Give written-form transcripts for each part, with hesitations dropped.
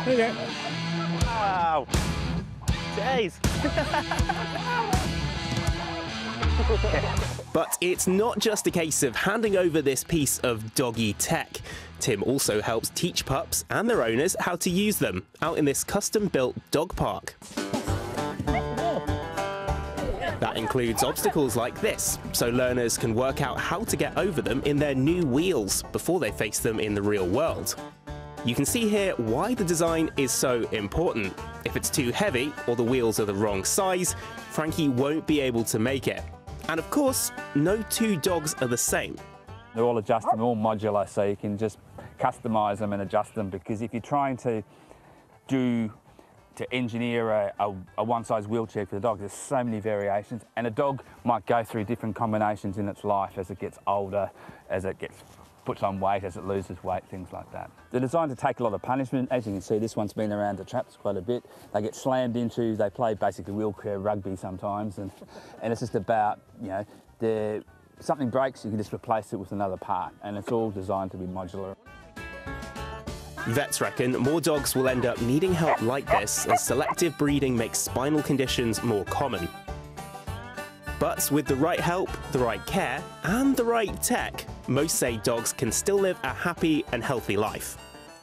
Okay. Wow. Days. But it's not just a case of handing over this piece of doggy tech. Tim also helps teach pups and their owners how to use them out in this custom-built dog park. That includes obstacles like this, so learners can work out how to get over them in their new wheels before they face them in the real world. You can see here why the design is so important. If it's too heavy or the wheels are the wrong size, Frankie won't be able to make it. And of course, no two dogs are the same. They're all adjustable, all modular, so you can just customise them and adjust them, because if you're trying to engineer a one-size wheelchair for the dog, there's so many variations, and a dog might go through different combinations in its life as it gets older, as it puts on weight, as it loses weight, things like that. They're designed to take a lot of punishment. As you can see, this one's been around the traps quite a bit. They get slammed into, they play basically wheelchair rugby sometimes, and it's just about, you know, something breaks, you can just replace it with another part, and it's all designed to be modular. Vets reckon more dogs will end up needing help like this as selective breeding makes spinal conditions more common. But with the right help, the right care, and the right tech, most say dogs can still live a happy and healthy life.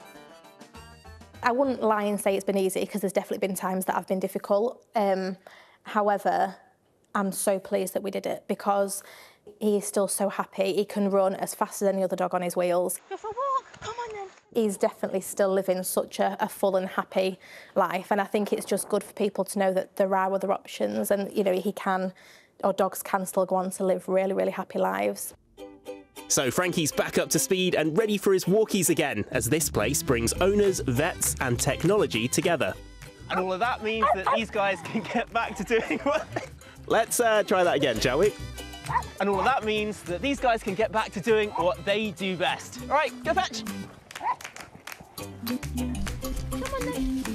I wouldn't lie and say it's been easy, because there's definitely been times that have been difficult. However, I'm so pleased that we did it, because he is still so happy. He can run as fast as any other dog on his wheels. Go for a walk, come on then. He's definitely still living such a full and happy life, and I think it's just good for people to know that there are other options, and you know, he can, or dogs can still go on to live really, really happy lives. So Frankie's back up to speed and ready for his walkies again, as this place brings owners, vets and technology together. And all of that means that these guys can get back to doing what... Let's try that again, shall we? And all of that means that these guys can get back to doing what they do best. All right, go fetch. Come on then.